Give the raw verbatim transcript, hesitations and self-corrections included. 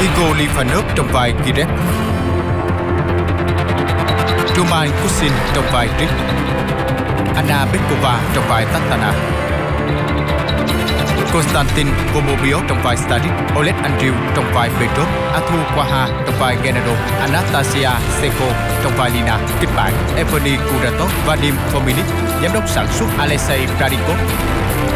Igor Livanov trong vai Kireb, Roman Kusin trong vai Rick, Anna Bekova trong vai Tatana, Konstantin Vomobiov trong vai Starik, Oleg Andrew trong vai Petrov, Arthur Quaha trong vai Gennaro, Anastasia Sekho trong vai Lina, kịch bản Evgeny Kuratov, Vadim Fominich, giám đốc sản xuất Alexei Pradikov.